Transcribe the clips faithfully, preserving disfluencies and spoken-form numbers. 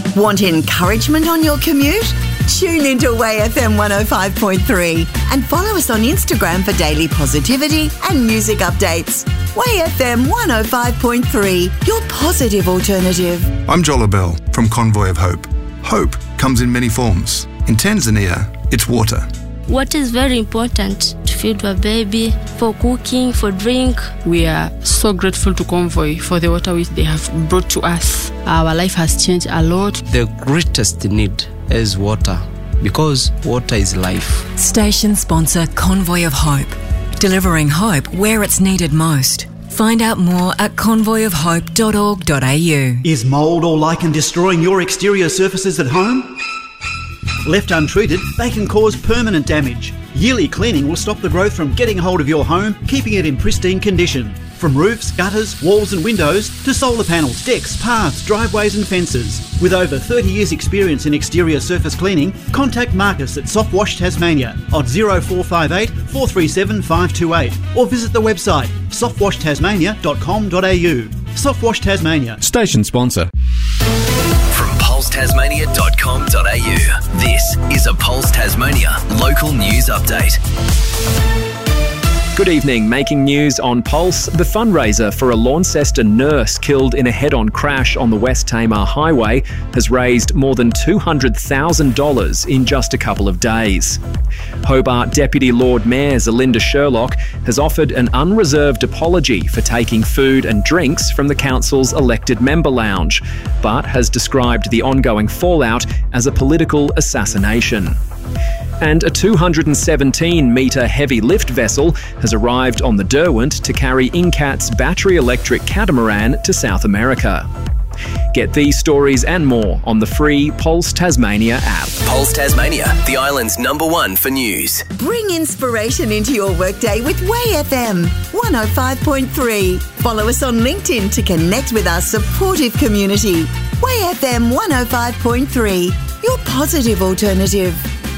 Want encouragement on your commute? Tune into Way F M one oh five point three and follow us on Instagram for daily positivity and music updates. Way F M one oh five point three, your positive alternative. I'm Joel Bell from Convoy of Hope. Hope comes in many forms. In Tanzania, it's water. Water is very important to feed a baby, for cooking, for drink. We are so grateful to Convoy for the water which they have brought to us. Our life has changed a lot. The greatest need is water, because water is life. Station sponsor Convoy of Hope, delivering hope where it's needed most. Find out more at convoy of hope dot org dot a u. Is mould or lichen destroying your exterior surfaces at home? Left untreated, they can cause permanent damage. Yearly cleaning will stop the growth from getting hold of your home, keeping it in pristine condition. From roofs, gutters, walls and windows to solar panels, decks, paths, driveways and fences. With over thirty years experience in exterior surface cleaning, contact Marcus at Soft Wash Tasmania on oh four five eight, four three seven, five two eight or visit the website soft wash tasmania dot com dot a u. Soft Wash Tasmania. Station sponsor. From pulse tasmania dot com dot a u, this is a Pulse Tasmania local news update. Good evening. Making news on Pulse, the fundraiser for a Launceston nurse killed in a head-on crash on the West Tamar Highway has raised more than two hundred thousand dollars in just a couple of days. Hobart Deputy Lord Mayor Zelinda Sherlock has offered an unreserved apology for taking food and drinks from the council's elected member lounge, but has described the ongoing fallout as a political assassination. And a two hundred seventeen metre heavy lift vessel has arrived on the Derwent to carry Incat's battery electric catamaran to South America. Get these stories and more on the free Pulse Tasmania app. Pulse Tasmania, the island's number one for news. Bring inspiration into your workday with Way F M one oh five point three. Follow us on LinkedIn to connect with our supportive community. Way F M one oh five point three, your positive alternative.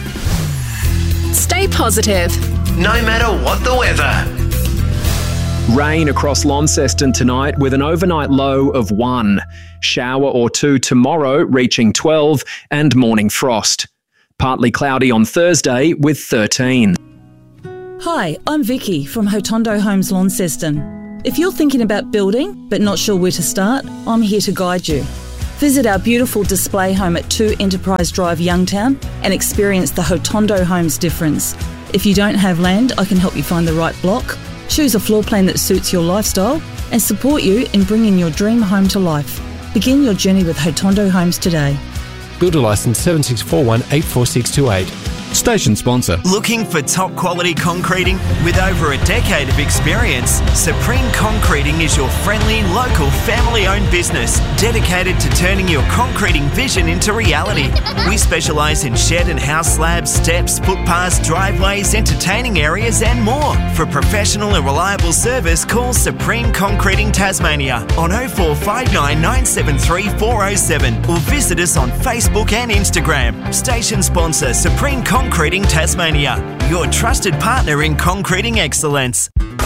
Stay positive, no matter what the weather. Rain across Launceston tonight with an overnight low of one. Shower or two tomorrow, reaching twelve, and morning frost. Partly cloudy on Thursday with thirteen. Hi, I'm Vicky from Hotondo Homes Launceston. If you're thinking about building but not sure where to start, I'm here to guide you. Visit our beautiful display home at two Enterprise Drive, Youngtown, and experience the Hotondo Homes difference. If you don't have land, I can help you find the right block, choose a floor plan that suits your lifestyle, and support you in bringing your dream home to life. Begin your journey with Hotondo Homes today. Builder licence seven six four one eight four six two eight. Station sponsor. Looking for top quality concreting? With over a decade of experience, Supreme Concreting is your friendly, local, family-owned business dedicated to turning your concreting vision into reality. We specialise in shed and house slabs, steps, footpaths, driveways, entertaining areas and more. For professional and reliable service, call Supreme Concreting Tasmania on oh four five nine, nine seven three, four oh seven or visit us on Facebook and Instagram. Station sponsor Supreme Concreting Concreting Tasmania, your trusted partner in concreting excellence.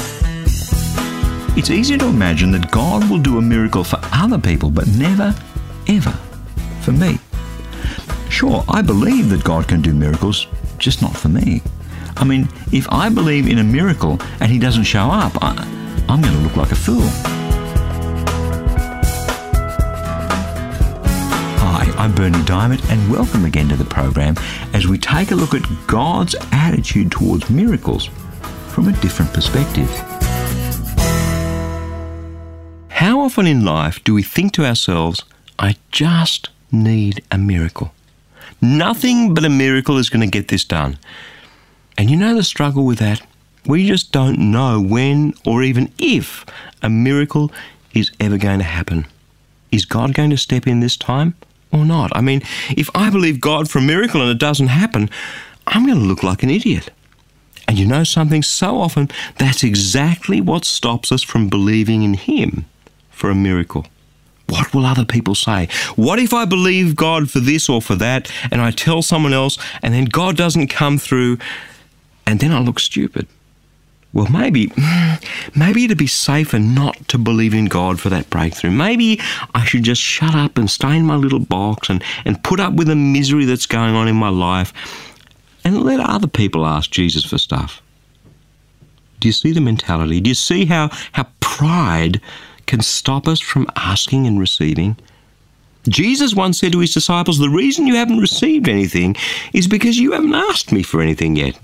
It's easy to imagine that God will do a miracle for other people, but never, ever for me. Sure, I believe that God can do miracles, just not for me. I mean, if I believe in a miracle and he doesn't show up, I, I'm going to look like a fool. I'm Bernie Diamond and welcome again to the program as we take a look at God's attitude towards miracles from a different perspective. How often in life do we think to ourselves, I just need a miracle. Nothing but a miracle is going to get this done. And you know the struggle with that? We just don't know when or even if a miracle is ever going to happen. Is God going to step in this time? Or not? I mean, if I believe God for a miracle and it doesn't happen, I'm going to look like an idiot. And you know something? So often, that's exactly what stops us from believing in him for a miracle. What will other people say? What if I believe God for this or for that, and I tell someone else, and then God doesn't come through, and then I look stupid? Well, maybe, maybe it'd be safer not to believe in God for that breakthrough. Maybe I should just shut up and stay in my little box and, and put up with the misery that's going on in my life and let other people ask Jesus for stuff. Do you see the mentality? Do you see how, how pride can stop us from asking and receiving? Jesus once said to his disciples, the reason you haven't received anything is because you haven't asked me for anything yet.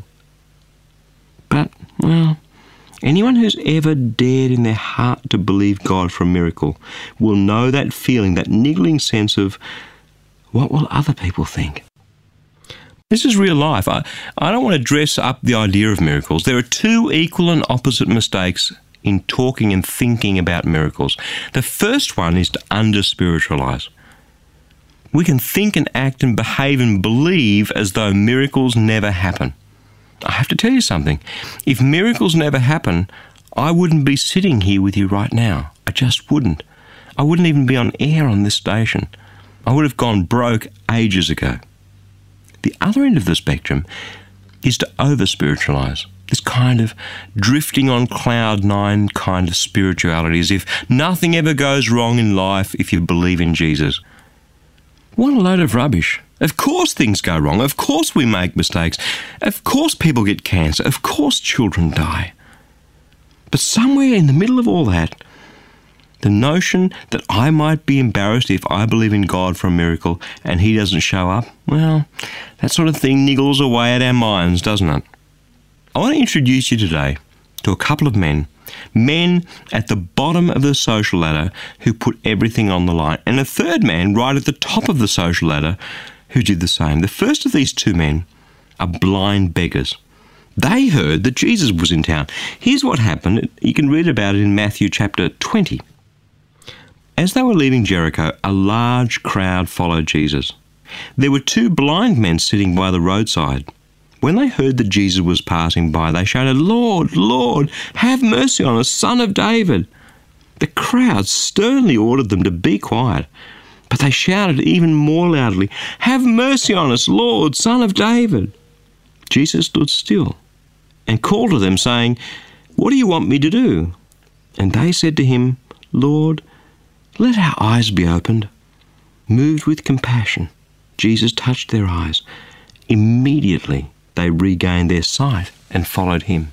But, well, anyone who's ever dared in their heart to believe God for a miracle will know that feeling, that niggling sense of, what will other people think? This is real life. I, I don't want to dress up the idea of miracles. There are two equal and opposite mistakes in talking and thinking about miracles. The first one is to under-spiritualize. We can think and act and behave and believe as though miracles never happen. I have to tell you something. If miracles never happen, I wouldn't be sitting here with you right now. I just wouldn't. I wouldn't even be on air on this station. I would have gone broke ages ago. The other end of the spectrum is to over-spiritualize. This kind of drifting on cloud nine kind of spirituality, as if nothing ever goes wrong in life if you believe in Jesus. What a load of rubbish. Of course things go wrong. Of course we make mistakes. Of course people get cancer. Of course children die. But somewhere in the middle of all that, the notion that I might be embarrassed if I believe in God for a miracle and he doesn't show up, well, that sort of thing niggles away at our minds, doesn't it? I want to introduce you today to a couple of men, men at the bottom of the social ladder who put everything on the line, and a third man right at the top of the social ladder who did the same. The first of these two men are blind beggars. They heard that Jesus was in town. Here's what happened. You can read about it in Matthew chapter twenty. As they were leaving Jericho, a large crowd followed Jesus. There were two blind men sitting by the roadside. When they heard that Jesus was passing by, they shouted, "Lord, Lord, have mercy on us, Son of David." The crowd sternly ordered them to be quiet, but they shouted even more loudly, "Have mercy on us, Lord, Son of David." Jesus stood still and called to them, saying, "What do you want me to do?" And they said to him, "Lord, let our eyes be opened." Moved with compassion, Jesus touched their eyes. Immediately they regained their sight and followed him.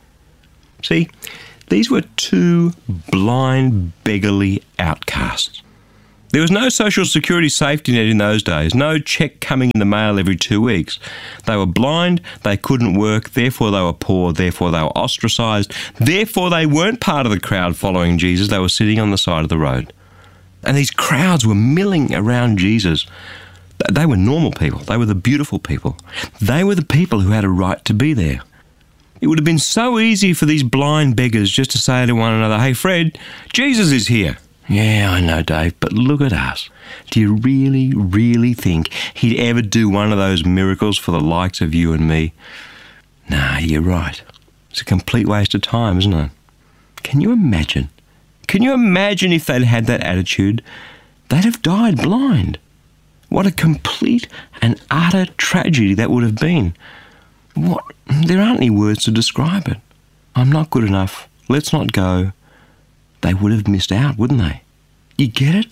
See, these were two blind, beggarly outcasts. There was no social security safety net in those days, no cheque coming in the mail every two weeks. They were blind, they couldn't work, therefore they were poor, therefore they were ostracised, therefore they weren't part of the crowd following Jesus, they were sitting on the side of the road. And these crowds were milling around Jesus. They were normal people. They were the beautiful people. They were the people who had a right to be there. It would have been so easy for these blind beggars just to say to one another, "Hey, Fred, Jesus is here." "Yeah, I know, Dave, but look at us. Do you really, really think he'd ever do one of those miracles for the likes of you and me?" Nah, you're right. It's a complete waste of time, isn't it? Can you imagine? Can you imagine if they'd had that attitude? They'd have died blind. What a complete and utter tragedy that would have been. What? There aren't any words to describe it. I'm not good enough. Let's not go. They would have missed out, wouldn't they? You get it?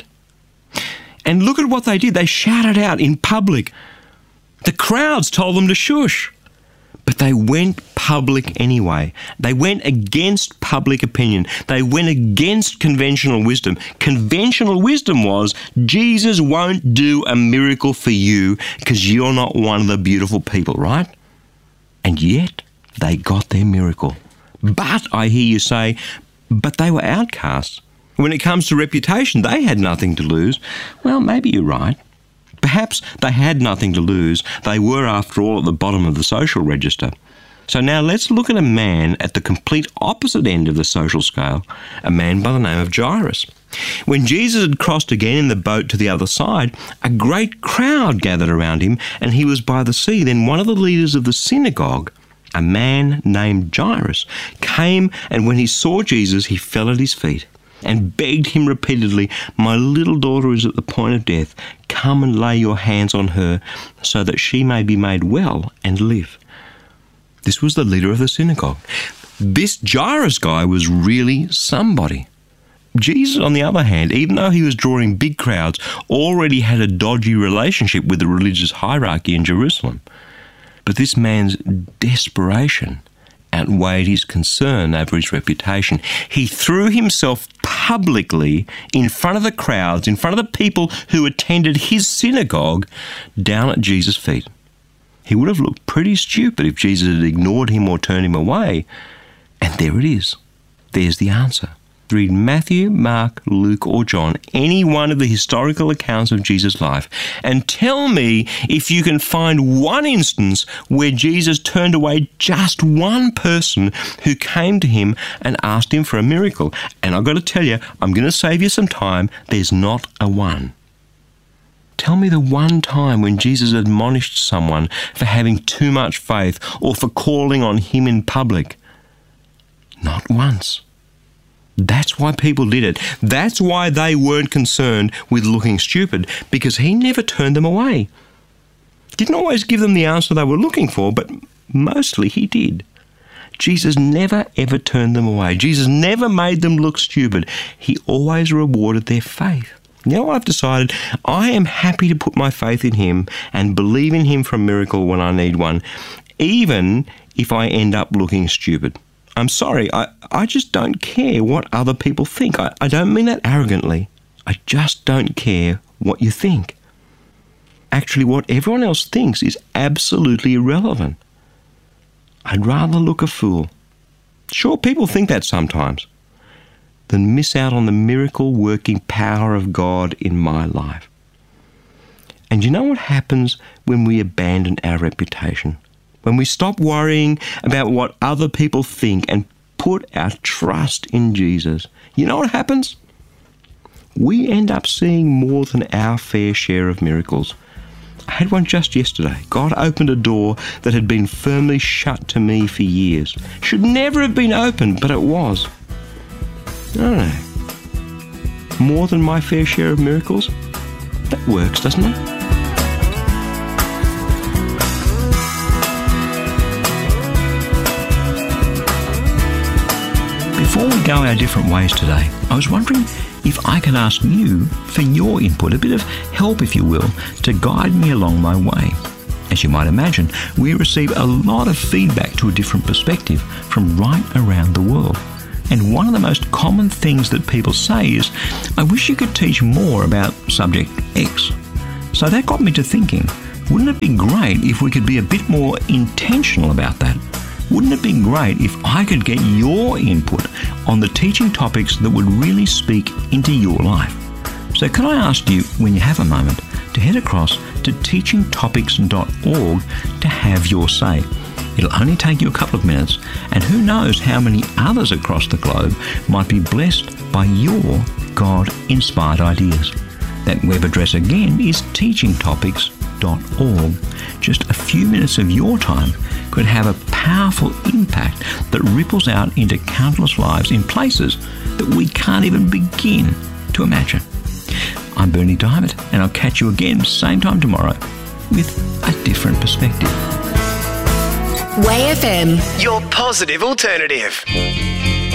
And look at what they did. They shouted out in public. The crowds told them to shush. But they went public anyway. They went against public opinion. They went against conventional wisdom. Conventional wisdom was, Jesus won't do a miracle for you because you're not one of the beautiful people, right? And yet, they got their miracle. But, I hear you say, but they were outcasts. When it comes to reputation, they had nothing to lose. Well, maybe you're right. Perhaps they had nothing to lose. They were, after all, at the bottom of the social register. So now let's look at a man at the complete opposite end of the social scale, a man by the name of Jairus. When Jesus had crossed again in the boat to the other side, a great crowd gathered around him, and he was by the sea. Then one of the leaders of the synagogue, a man named Jairus, came, and when he saw Jesus, he fell at his feet and begged him repeatedly, "My little daughter is at the point of death. Come and lay your hands on her so that she may be made well and live." This was the leader of the synagogue. This Jairus guy was really somebody. Jesus, on the other hand, even though he was drawing big crowds, already had a dodgy relationship with the religious hierarchy in Jerusalem. But this man's desperation outweighed his concern over his reputation. He threw himself publicly in front of the crowds, in front of the people who attended his synagogue, down at Jesus' feet. He would have looked pretty stupid if Jesus had ignored him or turned him away. And there it is. There's the answer. Read Matthew, Mark, Luke or John, any one of the historical accounts of Jesus' life, and tell me if you can find one instance where Jesus turned away just one person who came to him and asked him for a miracle. And I've got to tell you, I'm going to save you some time, there's not a one. Tell me the one time when Jesus admonished someone for having too much faith or for calling on him in public. Not once. That's why people did it. That's why they weren't concerned with looking stupid, because he never turned them away. Didn't always give them the answer they were looking for, but mostly he did. Jesus never ever turned them away. Jesus never made them look stupid. He always rewarded their faith. You know what I've decided? I am happy to put my faith in him and believe in him for a miracle when I need one, even if I end up looking stupid. I'm sorry, I, I just don't care what other people think. I, I don't mean that arrogantly. I just don't care what you think. Actually, what everyone else thinks is absolutely irrelevant. I'd rather look a fool. Sure, people think that sometimes, than miss out on the miracle-working power of God in my life. And you know what happens when we abandon our reputation? When we stop worrying about what other people think and put our trust in Jesus, you know what happens? We end up seeing more than our fair share of miracles. I had one just yesterday. God opened a door that had been firmly shut to me for years. Should never have been opened, but it was. I don't know. More than my fair share of miracles? That works, doesn't it? Before we go our different ways today, I was wondering if I could ask you for your input, a bit of help, if you will, to guide me along my way. As you might imagine, we receive a lot of feedback to a different perspective from right around the world. And one of the most common things that people say is, I wish you could teach more about subject X. So that got me to thinking, wouldn't it be great if we could be a bit more intentional about that? Wouldn't it be great if I could get your input on the teaching topics that would really speak into your life? So can I ask you, when you have a moment, to head across to teaching topics dot org to have your say. It'll only take you a couple of minutes, and who knows how many others across the globe might be blessed by your God-inspired ideas. That web address again is teaching topics dot org. Just a few minutes of your time could have a powerful impact that ripples out into countless lives in places that we can't even begin to imagine. I'm Bernie Diamond, and I'll catch you again same time tomorrow with a different perspective. Way F M, your positive alternative.